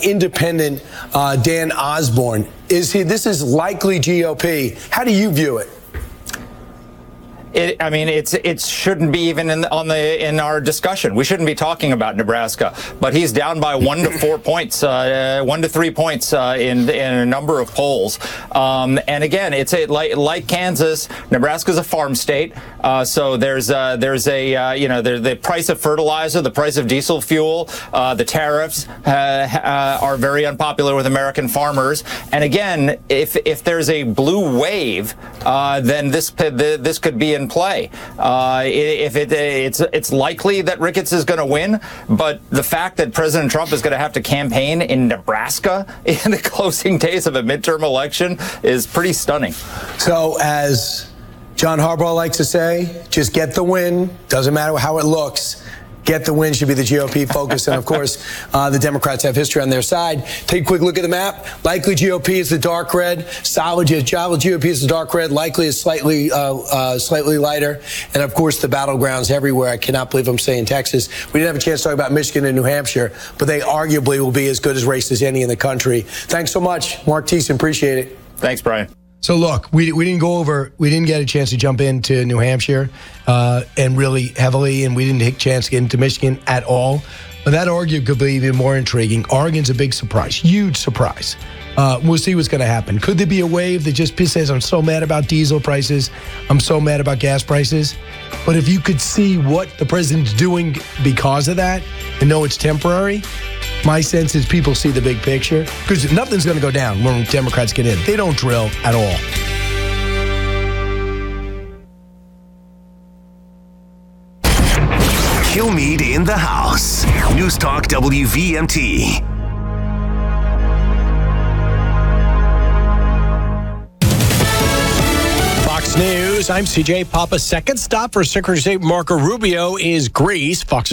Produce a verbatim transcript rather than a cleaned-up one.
independent uh, Dan Osborne. Is he? This is likely G O P. How do you view it? It, I mean, it's it shouldn't be even in on the in our discussion. We shouldn't be talking about Nebraska, but he's down by one to four points, uh, one to three points uh, in in a number of polls. Um, and again, it's a like, like Kansas. Nebraska's a farm state, uh, so there's uh, there's a uh, you know the, the price of fertilizer, the price of diesel fuel, uh, the tariffs uh, uh, are very unpopular with American farmers. And again, if if there's a blue wave, uh, then this this could be in play. Uh, if it, it's it's likely that Ricketts is going to win, but the fact that President Trump is going to have to campaign in Nebraska in the closing days of a midterm election is pretty stunning. So, as John Harbaugh likes to say, just get the win. Doesn't matter how it looks. Get the win should be the G O P focus. And, of course, uh, the Democrats have history on their side. Take a quick look at the map. Likely G O P is the dark red. Solid G O P is the dark red. Likely is slightly uh, uh, slightly lighter. And, of course, the battlegrounds everywhere. I cannot believe I'm saying Texas. We didn't have a chance to talk about Michigan and New Hampshire, but they arguably will be as good as race as any in the country. Thanks so much, Mark Thiessen. Appreciate it. Thanks, Brian. So, look, we we didn't go over, we didn't get a chance to jump into New Hampshire uh, and really heavily, and we didn't take a chance to get into Michigan at all. But that argument could be even more intriguing. Oregon's a big surprise, huge surprise. Uh, we'll see what's going to happen. Could there be a wave that just says, I'm so mad about diesel prices, I'm so mad about gas prices? But if you could see what the president's doing because of that and know it's temporary, my sense is people see the big picture, because nothing's going to go down when Democrats get in. They don't drill at all. Kilmeade in the house. News Talk W V M T. Fox News, I'm C J Papa. Second stop for Secretary of State Marco Rubio is Greece. Fox